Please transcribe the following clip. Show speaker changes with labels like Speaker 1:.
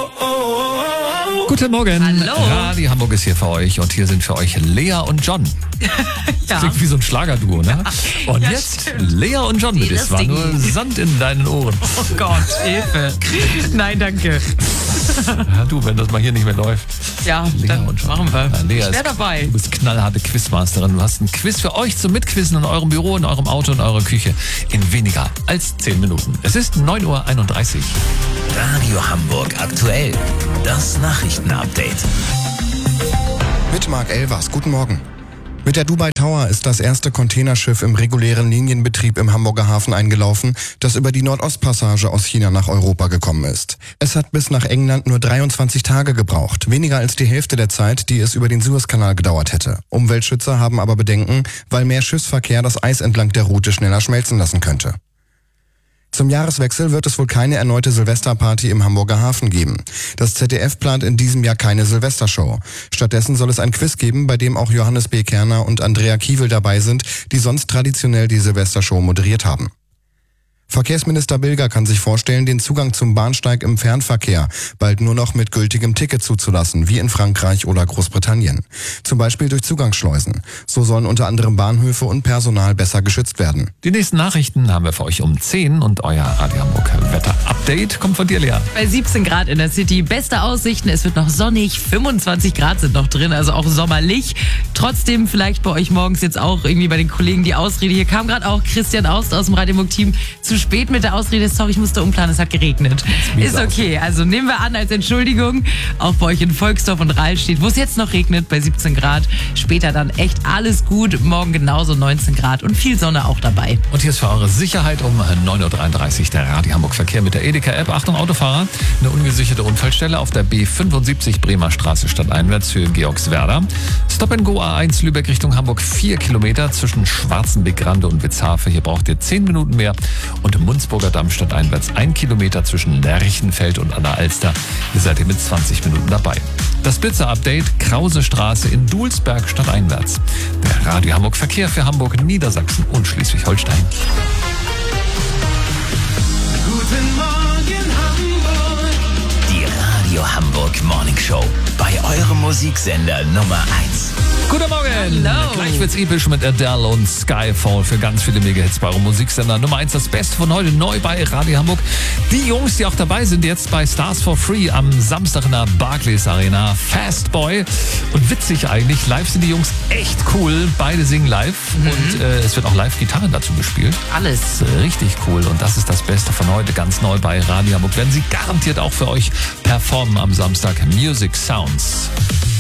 Speaker 1: Guten Morgen.
Speaker 2: Hallo.
Speaker 1: Radio Hamburg ist hier für euch und hier sind für euch Lea und John. Das klingt wie so ein Schlagerduo, ne? Und
Speaker 2: Ja,
Speaker 1: jetzt
Speaker 2: stimmt.
Speaker 1: Lea und John mit Es war
Speaker 2: Ding.
Speaker 1: nur Sand in deinen Ohren.
Speaker 2: Oh Gott, Hilfe. Nein, danke.
Speaker 1: Ja, du, wenn das mal hier nicht mehr läuft.
Speaker 2: Ja,
Speaker 1: Lea
Speaker 2: dann
Speaker 1: und John.
Speaker 2: machen wir.
Speaker 1: Ja, Lea
Speaker 2: Ich wär
Speaker 1: ist-
Speaker 2: dabei.
Speaker 1: Du bist knallharte Quizmasterin. Du hast ein Quiz für euch zum Mitquizzen in eurem Büro, in eurem Auto, in eurer Küche in weniger als 10 Minuten. Es ist 9:31 Uhr.
Speaker 3: Radio Hamburg aktuell. Das Nachrichtenupdate.
Speaker 4: Mit Marc Elvers. Guten Morgen. Mit der Dubai Tower ist das erste Containerschiff im regulären Linienbetrieb im Hamburger Hafen eingelaufen, das über die Nordostpassage aus China nach Europa gekommen ist. Es hat bis nach England nur 23 Tage gebraucht, weniger als die Hälfte der Zeit, die es über den Suezkanal gedauert hätte. Umweltschützer haben aber Bedenken, weil mehr Schiffsverkehr das Eis entlang der Route schneller schmelzen lassen könnte. Zum Jahreswechsel wird es wohl keine erneute Silvesterparty im Hamburger Hafen geben. Das ZDF plant in diesem Jahr keine Silvestershow. Stattdessen soll es ein Quiz geben, bei dem auch Johannes B. Kerner und Andrea Kiewel dabei sind, die sonst traditionell die Silvestershow moderiert haben. Verkehrsminister Bilger kann sich vorstellen, den Zugang zum Bahnsteig im Fernverkehr bald nur noch mit gültigem Ticket zuzulassen, wie in Frankreich oder Großbritannien. Zum Beispiel durch Zugangsschleusen. So sollen unter anderem Bahnhöfe und Personal besser geschützt werden.
Speaker 1: Die nächsten Nachrichten haben wir für euch um 10 und euer Radio Hamburg Wetter-Update kommt von dir, Lea.
Speaker 2: Bei 17 Grad in der City. Beste Aussichten. Es wird noch sonnig. 25 Grad sind noch drin, also auch sommerlich. Trotzdem vielleicht bei euch morgens jetzt auch irgendwie bei den Kollegen die Ausrede. Hier kam gerade auch Christian Aust aus dem Radio Hamburg-Team zu spät mit der Ausrede. Sorry, ich musste umplanen, es hat geregnet. Ist okay. Also nehmen wir an als Entschuldigung. Auch bei euch in Volksdorf und Rahl steht, wo es jetzt noch regnet, bei 17 Grad. Später dann echt alles gut. Morgen genauso 19 Grad und viel Sonne auch dabei.
Speaker 1: Und hier ist für eure Sicherheit um 9:33 Uhr der Radio Hamburg Verkehr mit der Edeka-App. Achtung, Autofahrer, eine ungesicherte Unfallstelle auf der B75 Bremer Straße stadteinwärts für Georgswerda. Stop and Go A1 Lübeck Richtung Hamburg 4 Kilometer zwischen Schwarzenbeck, Grande und Witzhafe. Hier braucht ihr 10 Minuten mehr. Und im Munzburger Damm stadteinwärts 1 Kilometer zwischen Lerchenfeld und Anna Alster. Ihr seid hier mit 20 Minuten dabei. Das Blitzer-Update Krause Straße in Dulsberg stadteinwärts. Der Radio Hamburg Verkehr für Hamburg, Niedersachsen und Schleswig-Holstein.
Speaker 3: Guten Morgen Hamburg. Die Radio Hamburg Morning Show. Bei eurem Musiksender Nummer 1.
Speaker 1: Guten Morgen!
Speaker 2: Hallo.
Speaker 1: Gleich wird's episch mit Adele und Skyfall für ganz viele Mega-Hits bei eurem Musiksender. Nummer 1, das Beste von heute, neu bei Radio Hamburg. Die Jungs, die auch dabei sind, jetzt bei Stars for Free am Samstag in der Barclays Arena. Fast Boy. Und witzig eigentlich, live sind die Jungs echt cool. Beide singen live und es wird auch live Gitarre dazu gespielt.
Speaker 2: Alles.
Speaker 1: Das ist richtig cool und das ist das Beste von heute, ganz neu bei Radio Hamburg. Werden sie garantiert auch für euch performen am Samstag. Music Sounds.